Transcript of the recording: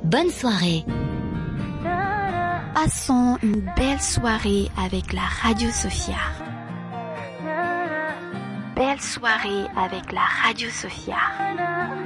Bonne soirée. Passons une belle soirée avec la Radio Sophia. Belle soirée avec la Radio Sophia.